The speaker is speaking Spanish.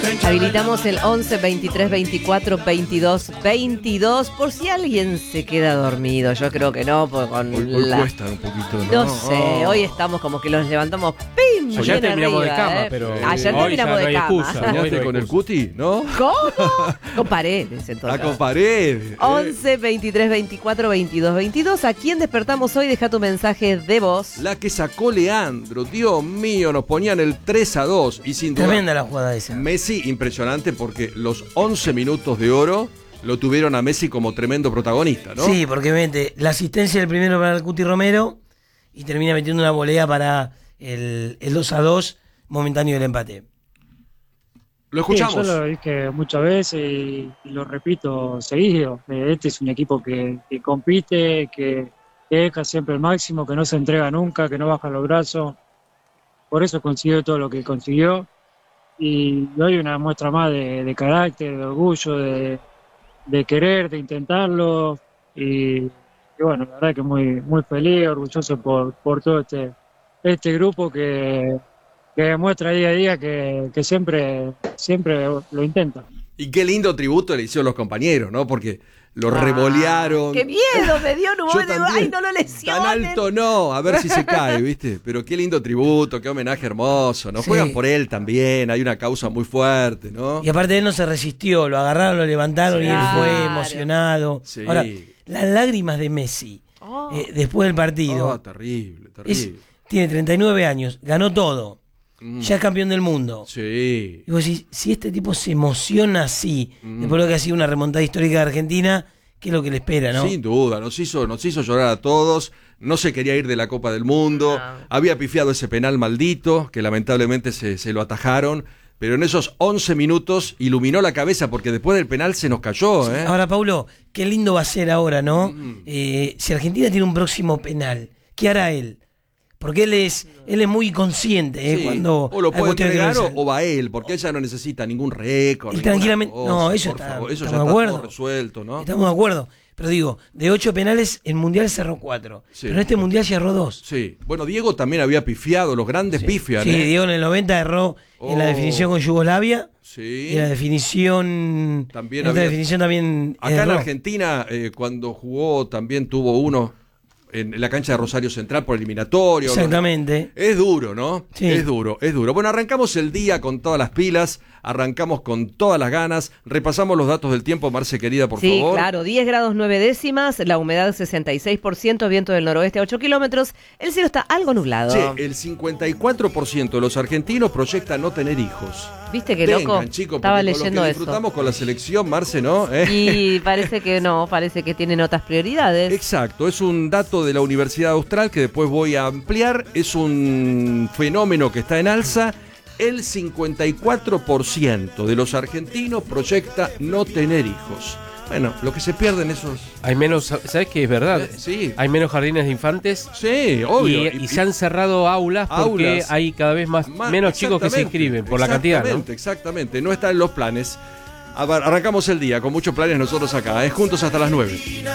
Habilitamos el 11 23 24 22 22 por si alguien se queda dormido. Yo creo que no, porque con hoy cuesta un poquito, no sé, hoy estamos como que los levantamos ¡pim! Ayer terminamos arriba, de cama, pero ayer hoy terminamos ya de no hay cama. excusa. ¿Soñaste con el cuti, no? ¿Cómo? Con paredes, entonces. Con paredes. 11 23 24 22 22. ¿A quién despertamos hoy? Deja tu mensaje de voz. La que sacó Leandro, Dios mío, nos ponían el 3-2 y sin duda. Tremenda la jugada esa. Messi, impresionante porque los 11 minutos de oro lo tuvieron a Messi como tremendo protagonista, ¿no? Sí, porque mete la asistencia del primero para el Cuti Romero y termina metiendo una volea para el 2-2 momentáneo del empate. Lo escuchamos. Sí, yo lo dije muchas veces y lo repito seguido. Este es un equipo que compite, que deja siempre el máximo, que no se entrega nunca, que no baja los brazos. Por eso consiguió todo lo que consiguió. Y hoy una muestra más de carácter, de orgullo, de querer, de intentarlo. Y bueno, la verdad que muy, muy feliz, orgulloso por todo este grupo que demuestra día a día que siempre lo intenta. Y qué lindo tributo le hicieron los compañeros, ¿no? Porque lo revolearon. ¡Qué miedo! Me dio un Yo momento. también. ¡Ay, no lo lesionen! Tan alto no, a ver si se cae, ¿viste? Pero qué lindo tributo, qué homenaje hermoso, ¿no? Sí. Juegan por él también, hay una causa muy fuerte, ¿no? Y aparte él no se resistió, lo agarraron, lo levantaron y él fue Claro. emocionado. Sí. Ahora, las lágrimas de Messi después del partido. Oh, terrible, terrible. Tiene 39 años, ganó todo. Ya es campeón del mundo. Sí. Y vos decís, si este tipo se emociona así, después de lo que ha sido una remontada histórica de Argentina, ¿qué es lo que le espera, no? Sin duda, nos hizo llorar a todos. No se quería ir de la Copa del Mundo. Había pifiado ese penal maldito, que lamentablemente se lo atajaron. Pero en esos 11 minutos iluminó la cabeza, porque después del penal se nos cayó, ¿eh? Ahora, Paulo, qué lindo va a ser ahora, ¿no? Si Argentina tiene un próximo penal, ¿qué hará él? Porque él es muy consciente, ¿eh? Sí. Cuando O lo hay puede cuestiones que entregar no se- o va él, porque ella no necesita ningún récord. Y ninguna tranquilamente, cosa, no, eso por está, favor, eso ya estamos de está acuerdo. todo resuelto, ¿no? Estamos de acuerdo. Pero digo, de 8 penales, el Mundial cerró 4. Sí. Pero en este Mundial cerró 2. Sí. Bueno, Diego también había pifiado, los grandes pifian, Sí, ¿eh? Diego en el 90 erró en la definición con Yugoslavia. Sí. Y en la definición. También en otra había- definición también. Acá en erró. Argentina, cuando jugó, también tuvo uno en la cancha de Rosario Central por eliminatorio. Exactamente. Es duro, ¿no? Sí. Es duro, es duro. Bueno, arrancamos el día con todas las pilas, arrancamos con todas las ganas, repasamos los datos del tiempo, Marce querida, por Sí, favor. claro, 10 grados 9 décimas, la humedad 66%, viento del noroeste a 8 kilómetros, el cielo está algo nublado. Che, el 54% de los argentinos proyecta no tener hijos. ¿Viste qué Tengan, loco? chicos, Estaba porque con lo leyendo que eso. disfrutamos con la selección, Marce, ¿no? Y parece que no, parece que tienen otras prioridades. Exacto, es un dato de la Universidad Austral que después voy a ampliar, es un fenómeno que está en alza. El 54% de los argentinos proyecta no tener hijos. Bueno, lo que se pierden esos... Hay menos, ¿sabes qué es verdad? Sí. Hay menos jardines de infantes. Sí, obvio. Y se han cerrado aulas porque Aulas. hay cada vez menos chicos que se Exactamente, inscriben por la cantidad, ¿no? Exactamente, no está en los planes. A ver, arrancamos el día con muchos planes nosotros acá, juntos hasta las 9.